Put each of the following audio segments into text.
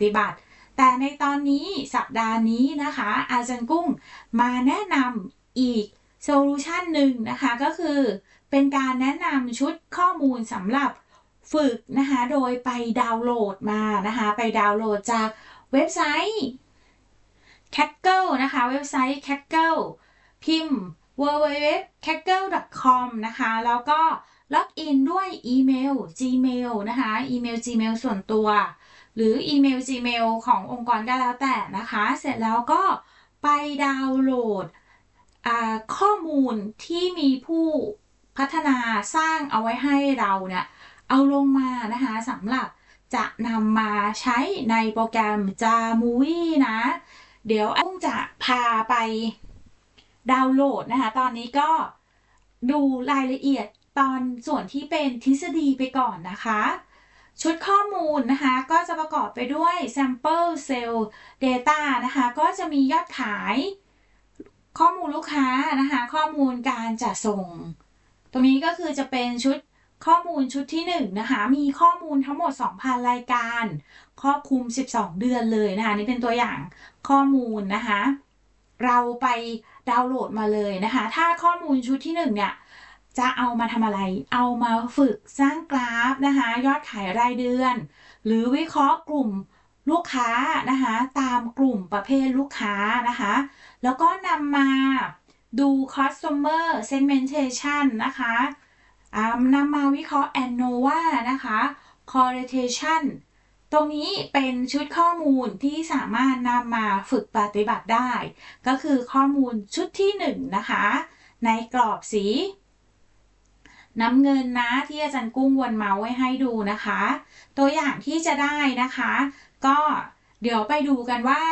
ฏิบัติแต่ในตอนนี้สัปดาห์นี้นะคะอาจารย์กุ้งมาแนะนำอีกโซลูชันหนึ่งนะคะก็คือเป็นการแนะนำชุดข้อมูลสำหรับฝึกนะคะโดยไปดาวน์โหลดมานะคะไปดาวน์โหลดจากเว็บไซต์ Kaggle นะคะเว็บไซต์ Kaggle พิมพ์ www.kaggle.com นะคะแล้วก็ล็อกอินด้วยอีเมล Gmail นะคะอีเมล Gmail ส่วนตัวหรืออีเมล Gmail ขององค์กรก็แล้วแต่นะคะเสร็จแล้วก็ไปดาวน์โหลดข้อมูลที่มีผู้พัฒนาสร้างเอาไว้ให้เราเนี่ยเอาลงมานะคะสำหรับจะนำมาใช้ในโปรแกรม Jamovie นะเดี๋ยวกุ้งจะพาไปดาวน์โหลดนะคะตอนนี้ก็ดูรายละเอียดตอนส่วนที่เป็นทฤษฎีไปก่อนนะคะชุดข้อมูลนะคะก็จะประกอบไปด้วย sample cell data นะคะก็จะมียอดขายข้อมูลลูกค้านะคะข้อมูลการจัดส่งตรงนี้ก็คือจะเป็นชุดข้อมูลชุดที่1นะคะมีข้อมูลทั้งหมด 2,000 รายการครอบคลุม12เดือนเลยนะคะนี่เป็นตัวอย่างข้อมูลนะคะเราไปดาวน์โหลดมาเลยนะคะถ้าข้อมูลชุดที่1เนี่ยจะเอามาทำอะไรเอามาฝึกสร้างกราฟนะคะยอดขายรายเดือนหรือวิเคราะห์กลุ่มลูกค้านะคะตามกลุ่มประเภทลูกค้านะคะแล้วก็นำมาดู customer segmentation นะคะนำมาวิเคราะห์ ANOVA นะคะ correlation ตรงนี้เป็นชุดข้อมูลที่สามารถนำมาฝึกปฏิบัติได้ก็คือข้อมูลชุดที่1นะคะในกรอบสีน้ำเงินนะที่อาจารย์กุ้งวนเมาส์ไว้ให้ดูนะคะตัวอย่างที่จะได้นะคะก็เดี๋ยวไปดูกันว่า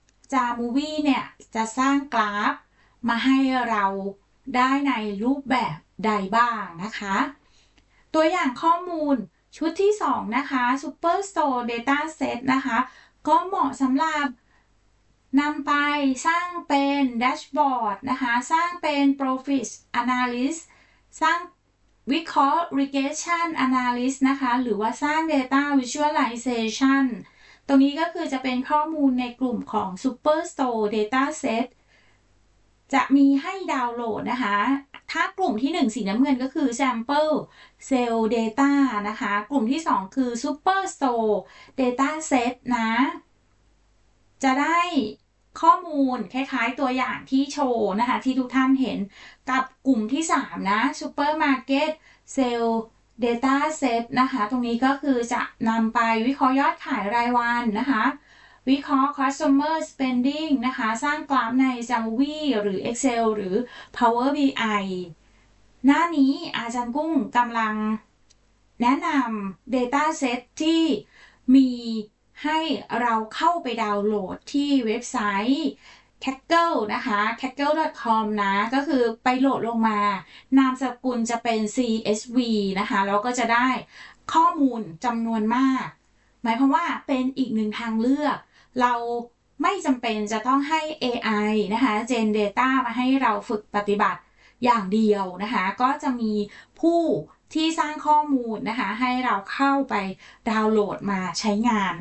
Jamovie เนี่ยจะสร้างกราฟมาให้เราได้ในรูปแบบใดบ้างนะคะตัวอย่างข้อมูลชุดที่2นะคะ Superstore Data Set นะคะก็เหมาะสำหรับนำไปสร้างเป็นแดชบอร์ดนะคะสร้างเป็น Profit Analysis สร้างวิเคราะห์ Regression Analysis นะคะหรือว่าสร้าง Data Visualization ตรงนี้ก็คือจะเป็นข้อมูลในกลุ่มของ Superstore Data Set จะมีให้ดาวน์โหลดนะคะถ้ากลุ่มที่1สีน้ำเงินก็คือ Sample Cell Data นะคะกลุ่มที่2คือ Superstore Data Set นะจะได้ข้อมูลคล้ายๆตัวอย่างที่โชว์นะคะที่ทุกท่านเห็นกับกลุ่มที่3นะ Supermarket Cell Data Set นะคะตรงนี้ก็คือจะนำไปวิเคราะห์ยอดขายรายวันนะคะวิเคราะห์ Customer Spending นะคะสร้างกราฟใน Jamovie หรือ Excel หรือ Power BI หน้านี้อาจารย์กุ้งกำลังแนะนำ Data Set ที่มีให้เราเข้าไปดาวน์โหลดที่เว็บไซต์ Kaggle นะคะ kaggle.com นะก็คือไปโหลดลงมานามสกุลจะเป็น CSV นะคะแล้วก็จะได้ข้อมูลจำนวนมากหมายความว่าเป็นอีกหนึ่งทางเลือกเราไม่จำเป็นจะต้องให้ AI นะคะ Gen Data มาให้เราฝึกปฏิบัติอย่างเดียวนะคะก็จะมีผู้ที่สร้างข้อมูลนะคะให้เราเข้าไปดาวน์โหลดมาใช้งาน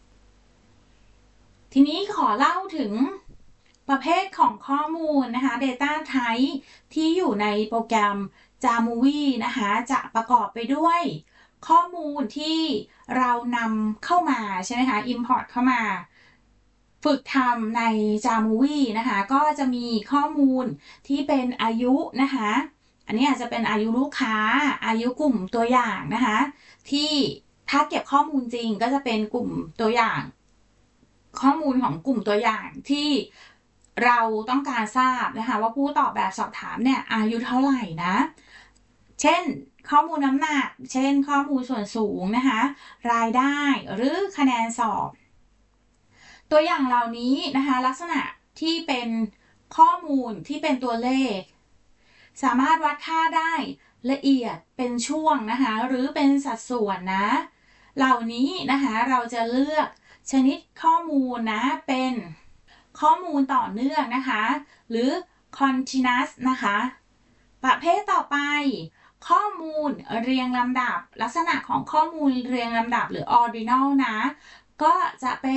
ทีนี้ขอเล่าถึงประเภทของข้อมูลนะคะ Data Type ที่อยู่ในโปรแกรม Jamovie นะคะจะประกอบไปด้วยข้อมูลที่เรานำเข้ามาใช่ไหมคะ Import เข้ามาฝึกทำใน Jamovie นะคะก็จะมีข้อมูลที่เป็นอายุนะคะอันนี้อาจจะเป็นอายุลูกค้าอายุกลุ่มตัวอย่างนะคะที่ถ้าเก็บข้อมูลจริงก็จะเป็นกลุ่มตัวอย่างข้อมูลของกลุ่มตัวอย่างที่เราต้องการทราบนะคะว่าผู้ตอบแบบสอบถามเนี่ยอายุเท่าไหร่นะเช่นข้อมูลน้ำหนักเช่นข้อมูลส่วนสูงนะคะรายได้หรือคะแนนสอบตัวอย่างเหล่านี้นะคะลักษณะที่เป็นข้อมูลที่เป็นตัวเลขสามารถวัดค่าได้ละเอียดเป็นช่วงนะคะหรือเป็นสัดส่วนนะเหล่านี้นะคะเราจะเลือกชนิดข้อมูลนะเป็นข้อมูลต่อเนื่องนะคะหรือ continuous นะคะประเภทต่อไปข้อมูลเรียงลำดับลักษณะของข้อมูลเรียงลำดับหรือ ordinal นะก็จะเป็น